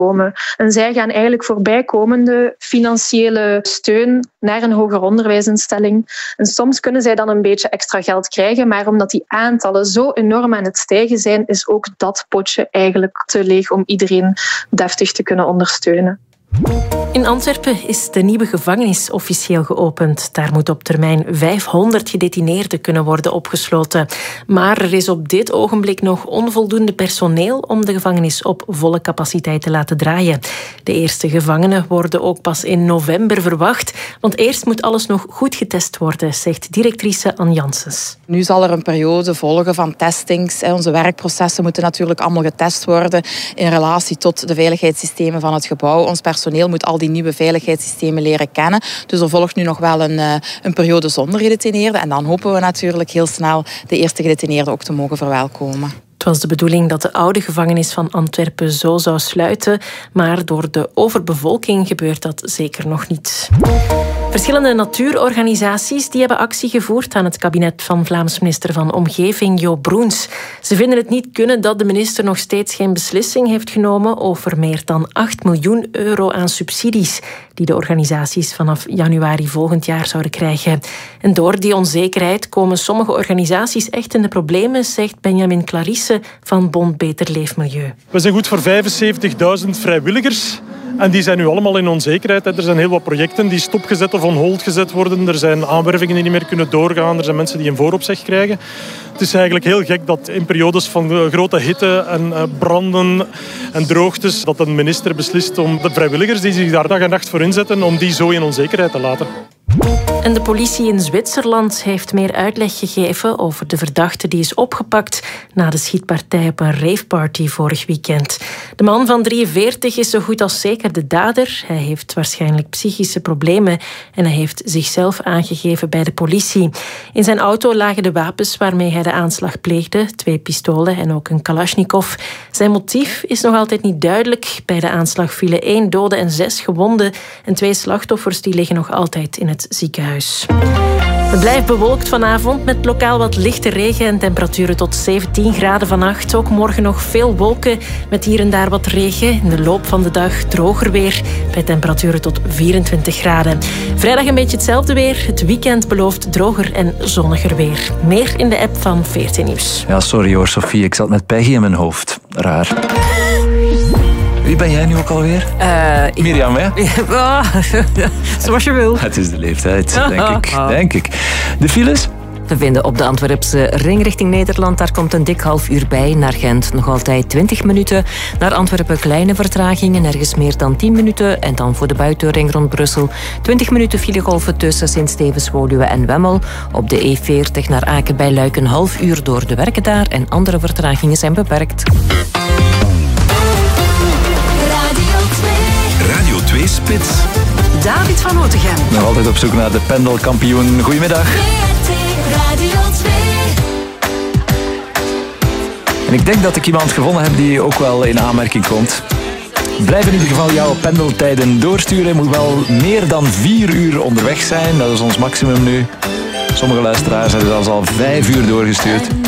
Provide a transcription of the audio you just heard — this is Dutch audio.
komen. En zij gaan eigenlijk voor bijkomende financiële steun naar een hoger onderwijsinstelling. En soms kunnen zij dan een beetje extra geld krijgen, maar omdat die aantallen zo enorm aan het stijgen zijn, is ook dat potje eigenlijk te leeg om iedereen deftig te kunnen ondersteunen. In Antwerpen is de nieuwe gevangenis officieel geopend. Daar moet op termijn 500 gedetineerden kunnen worden opgesloten. Maar er is op dit ogenblik nog onvoldoende personeel om de gevangenis op volle capaciteit te laten draaien. De eerste gevangenen worden ook pas in november verwacht, want eerst moet alles nog goed getest worden, zegt directrice Anne Janssens. Nu zal er een periode volgen van testings. Onze werkprocessen moeten natuurlijk allemaal getest worden in relatie tot de veiligheidssystemen van het gebouw. Ons personeel moet al die nieuwe veiligheidssystemen leren kennen. Dus er volgt nu nog wel een periode zonder gedetineerden. En dan hopen we natuurlijk heel snel de eerste gedetineerden ook te mogen verwelkomen. Het was de bedoeling dat de oude gevangenis van Antwerpen zo zou sluiten, maar door de overbevolking gebeurt dat zeker nog niet. Verschillende natuurorganisaties die hebben actie gevoerd aan het kabinet van Vlaams minister van Omgeving Jo Broens. Ze vinden het niet kunnen dat de minister nog steeds geen beslissing heeft genomen over meer dan 8 miljoen euro aan subsidies die de organisaties vanaf januari volgend jaar zouden krijgen. En door die onzekerheid komen sommige organisaties echt in de problemen, zegt Benjamin Clarisse van Bond Beter Leefmilieu. We zijn goed voor 75.000 vrijwilligers. En die zijn nu allemaal in onzekerheid. Er zijn heel wat projecten die stopgezet of on hold gezet worden. Er zijn aanwervingen die niet meer kunnen doorgaan. Er zijn mensen die een vooropzeg krijgen. Het is eigenlijk heel gek dat in periodes van grote hitte en branden en droogtes dat een minister beslist om de vrijwilligers die zich daar dag en nacht voor inzetten, om die zo in onzekerheid te laten. En de politie in Zwitserland heeft meer uitleg gegeven over de verdachte die is opgepakt na de schietpartij op een raveparty vorig weekend. De man van 43 is zo goed als zeker de dader. Hij heeft waarschijnlijk psychische problemen en hij heeft zichzelf aangegeven bij de politie. In zijn auto lagen de wapens waarmee hij de aanslag pleegde, 2 pistolen en ook een Kalashnikov. Zijn motief is nog altijd niet duidelijk. Bij de aanslag vielen 1 dode en 6 gewonden en 2 slachtoffers die liggen nog altijd in het ziekenhuis. Het blijft bewolkt vanavond met lokaal wat lichte regen en temperaturen tot 17 graden vannacht. Ook morgen nog veel wolken met hier en daar wat regen. In de loop van de dag droger weer bij temperaturen tot 24 graden. Vrijdag een beetje hetzelfde weer. Het weekend belooft droger en zonniger weer. Meer in de app van VRT Nieuws. Ja, sorry hoor Sophie, ik zat met Peggy in mijn hoofd. Raar. Wie ben jij nu ook alweer? Mirjam, hè? Zoals je wil. Het is de leeftijd, denk ik. De files? Te vinden op de Antwerpse ring richting Nederland. Daar komt een dik half uur bij. Naar Gent nog altijd 20 minuten. Naar Antwerpen kleine vertragingen, ergens meer dan 10 minuten. En dan voor de buitenring rond Brussel 20 minuten filegolven tussen Sint-Stevens, Woluwe en Wemmel. Op de E40 naar Aken bij Luik een half uur door de werken daar. En andere vertragingen zijn beperkt. Radio 2 Spits. David van Otegem. Nog altijd op zoek naar de pendelkampioen. Goedemiddag. Radio 2. En ik denk dat ik iemand gevonden heb die ook wel in aanmerking komt. Blijf in ieder geval jouw pendeltijden doorsturen. Moet wel meer dan 4 uur onderweg zijn. Dat is ons maximum nu. Sommige luisteraars hebben zelfs al 5 uur doorgestuurd.